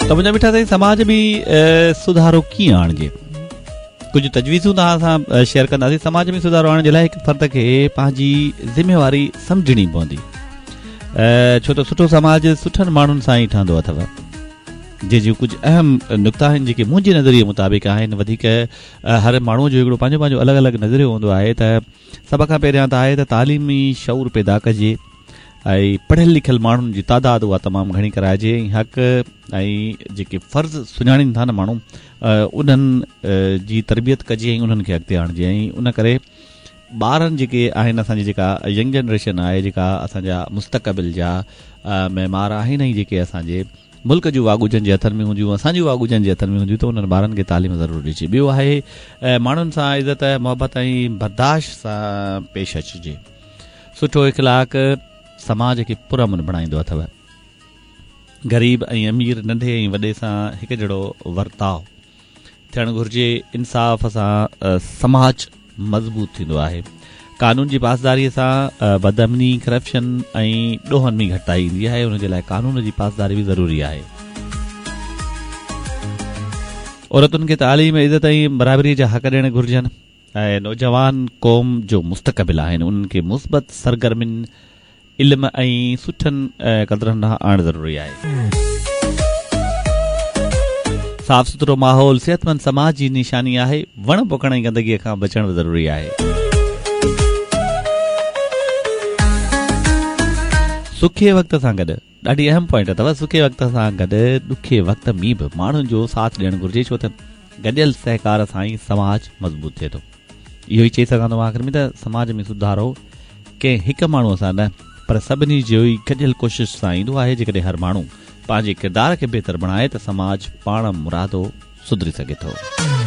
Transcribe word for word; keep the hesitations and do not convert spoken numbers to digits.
त मुंहिंजा मिठा साईं, समाज में सुधारो कीअं आणिजे? कुझु तजवीज़ूं तव्हां सां शेयर कंदासीं। समाज में सुधारो आणण जे लाइ हिकु फ़र्द खे पंहिंजी ज़िम्मेवारी सम्झणी पवंदी, छो त सुठो समाज सुठनि माण्हुनि सां ई ठहंदो अथव। जे जूं कुझु अहम नुक़्ता आहिनि जेके मुंहिंजे नज़रिए मुताबिक़ आहिनि। वधीक हर माण्हूअ जो हिकिड़ो पंहिंजो पंहिंजो अलॻि अलॻि नज़रियो हूंदो आहे। त सभ खां पहिरियां त आहे त तालीमी शऊर पैदा कजे ऐं पढ़ियल लिखियल माण्हुनि जी तादाद उहा तमामु घणी कराइजे। ऐं हक़ ऐं जेके फ़र्ज़ सुञाणीनि था न माण्हू, उन्हनि जी तरबियत कजे ऐं उन्हनि खे अॻिते आणिजे। ऐं उन करे ॿारनि जेके आहिनि, असांजी जेका यंग जनरेशन आहे, जेका असांजा मुस्तक़बिल जा महिमार आहिनि ऐं जेके असांजे मुल्क जूं वागुजनि जे हथनि में हुजूं, असांजी वागुजनि जे हथनि में हुजूं, त उन्हनि ॿारनि खे तालीम ज़रूरु ॾिजे। ॿियो आहे माण्हुनि सां इज़त मोहबत ऐं बर्दाश्त सां पेश अचिजे। सुठो इख़लाक़ समाज खे पुरअमन बणाईंदो अथव। ग़रीब ऐं अमीर, नंढे ऐं वॾे सां हिकु जहिड़ो वर्ताव थियणु घुरिजे। इंसाफ़ सां समाज मज़बूत थींदो आहे। कानून जी पासदारीअ सां बदअमनी, करप्शन ऐं ॾोहनि में घटिताई ईंदी आहे। उनजे लाइ कानून जी पासदारी बि ज़रूरी आहे। औरतुनि खे तालीम, इज़त ऐं बराबरी जा हक़ ॾियण घुरिजनि ऐं नौजवान क़ौम जो मुस्तक़बिल आहिनि, उन्हनि खे मुस्बत सरगर्मियुनि, इल्म ऐं सुठनि क़दरनि ॾांहुं आणणु ज़रूरी आहे। साफ़ सुथरो माहौल सिहतमंद समाज जी निशानी आहे। वण पोखण ऐं गंदगीअ खां बचणु ज़रूरी आहे। सुखे वक़्त सां गॾु ॾाढी अहम पॉइंट अथव। सुखे वक़्त सां गॾु ॾुखे वक़्त में बि माण्हुनि जो साथ ॾियणु घुरिजे, छो त गॾियल सहकार सां ई समाज मज़बूत थिए थो। इहो ई चई सघंदो आख़िर में त समाज में सुधारो कंहिं हिकु माण्हूअ सां न, पर सभिनी जो ई गॾियल कोशिश सां ईंदो आहे। जेकॾहिं हर माण्हू पंहिंजे किरदार खे बहितर बणाए त समाज पाण मुरादो सुधरी सघे थो।